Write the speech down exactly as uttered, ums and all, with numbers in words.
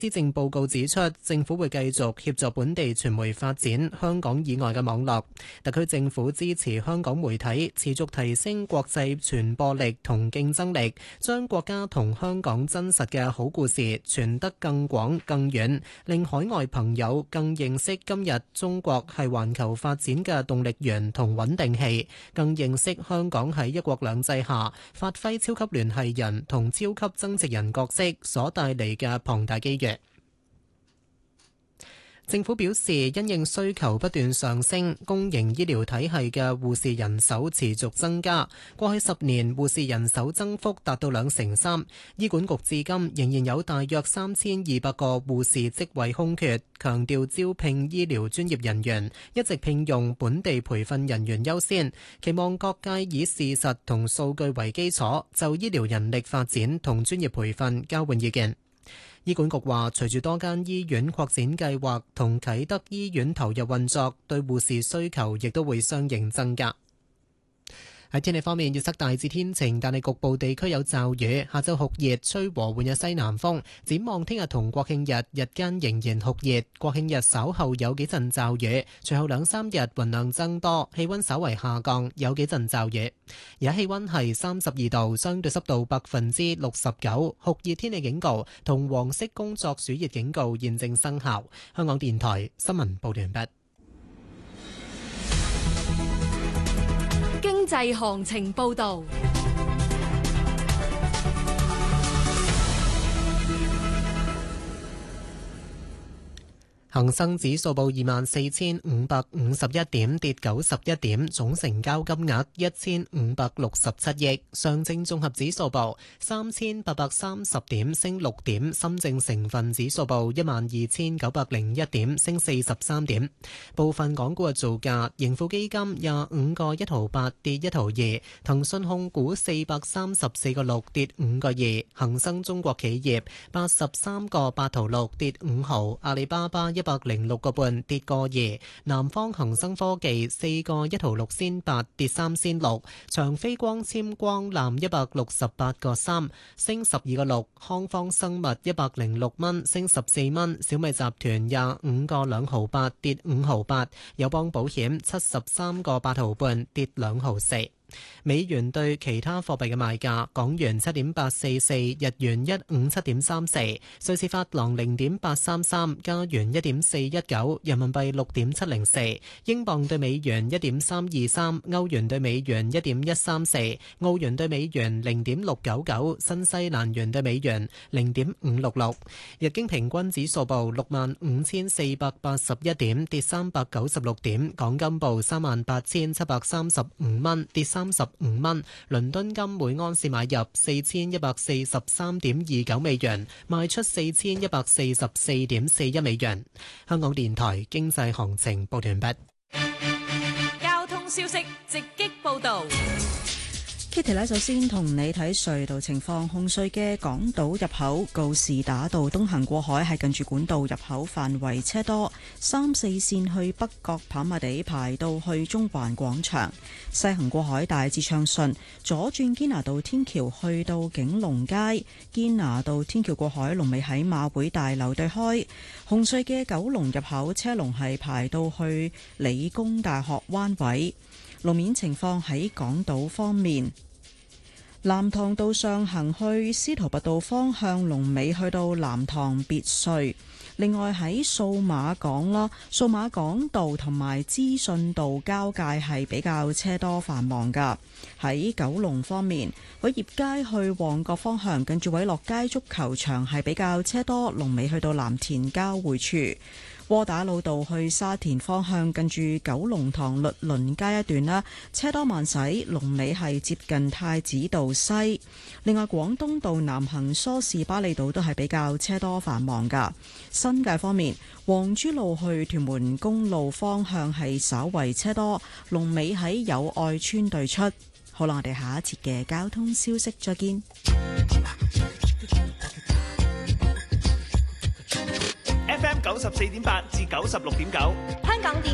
施政報告指出，政府會繼續協助本地傳媒發展香港以外嘅網絡。特區政府支持香港媒體持續提升國際傳播力同競爭力，將國家同香港真實嘅好故事傳得更廣更遠，令海外朋友更認識今日中國係環球發展嘅動力源同穩定器，更認識香港喺一國兩制下發揮超級聯繫人同超級增值人角色所帶嚟嘅龐大機遇。政府表示，因應需求不斷上升，公營醫療體系嘅護士人手持續增加。過去十年，護士人手增幅達到兩成三。醫管局至今仍然有大約三千二百個護士職位空缺，強調招聘醫療專業人員一直聘用本地培訓人員優先，期望各界以事實同數據為基礎，就醫療人力發展同專業培訓交換意見。醫管局話，隨住多間醫院擴展計劃同啟德醫院投入運作，對護士需求亦都會相應增加。喺天氣方面，預測大致天晴，但係局部地區有驟雨。下晝酷熱，吹和緩嘅西南風。展望聽日同國慶日，日間仍然酷熱。國慶日稍後有幾陣驟雨，隨後兩三日雲量增多，氣溫稍為下降，有幾陣驟雨。而家氣溫係三十二度，相對濕度百分之六十九，酷熱天氣警告同黃色工作暑熱警告現正生效。香港電台新聞報道完畢。 經濟行情報道。恒生指數報二萬四千五百五十一點，跌九十一點，總成交金額一千五百六十七億。上證綜合指數報三千八百三十點，升六點。深證成分指數報一萬二千九百零一點，升四十三點。部分港股嘅造價：盈富基金廿五個一毫八，跌一毫二；騰訊控股四百三十四個六，跌五個二；恒生中國企業八十三個八毫六，跌五毫；阿里巴巴一百零六個半，跌個二；南方恒生科技四個一毫六仙八，跌三仙六；長飛光纖光纜一百六十八個三，升十二個六；康方生物一百零六蚊，升十四蚊；小米集團廿五個兩毫八，跌五毫八；友邦保險七十三個八毫半，跌兩毫四。美元對其他貨幣嘅賣價：港元七點八四四，日元一五七點三四，瑞士法郎零點八三三，加元一點四一九，人民幣六點七零四，英鎊對美元一點三二三，歐元對美元一點一三四，澳元對美元零點六九九，新西蘭元對美元零點五六六。日經平均指數報六萬五千四百八十一點，跌三百九十六點。港金報三萬八千七百三十五蚊，跌三三十五蚊。倫敦金每安士買入四千一百四十三點二九美元，賣出四千一百四十四點四一美元。香港電台經濟行情報完畢。 交通消息直擊報道。 Kitty 呢，首先同你睇隧道情況。紅隧嘅港島入口告士打道東行過海係近住管道入口範圍車多，三四線去北角跑馬地排到去中環廣場。西行過海大致暢順，左轉堅拿道天橋去到景隆街，堅拿道天橋過海龍尾喺馬會大樓對開。紅隧嘅九龍入口車龍係排到去理工大學灣位。路面情況喺港島方面，藍塘道上行去司徒拔道方向龍尾去到藍塘別墅。另外喺數碼港啦，數碼港道同埋資訊道交界係比較車多繁忙噶。喺九龍方面，偉業街去旺角方向近住偉樂街足球場係比較車多，龍尾去到藍田交匯處。窩打老道去沙田方向近住九龍塘律倫街一段啦，車多慢駛，龍尾係接近太子道西。另外廣東道南行梳士巴利道都係比較車多繁忙噶。新界方面，黃珠路去屯門公路方向係稍為車多，龍尾喺友愛村對出。好啦，我哋下一節嘅交通消息再見。 F M 九十四點八至九十六點九， 香港電